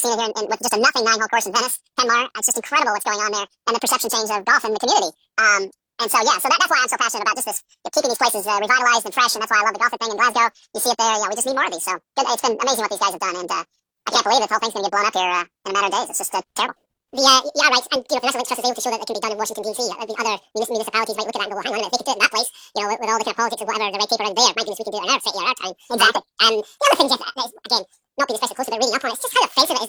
seen it here with just a nothing 9-hole course in Venice, Penmar. It's just incredible what's going on there, and the perception change of golf in the community. And so yeah, so that's why I'm so passionate about just this, keeping these places revitalized and fresh, and that's why I love the golf thing in Glasgow. You see it there, yeah, we just need more of these. So it's been amazing what these guys have done, and I can't believe this whole thing's going to get blown up here in a matter of days. It's just terrible. Yeah, right. And the National Links Trust is able to show that it can be done in Washington D.C. The other municipalities might look at that and go, well, hang on a minute, if they could do it in that place, with all the kind of politics and whatever, the red tape around there, my goodness, we can do it in our time. Exactly. And the other thing, just again, not being especially close to it, reading up on it, it's just how offensive it is.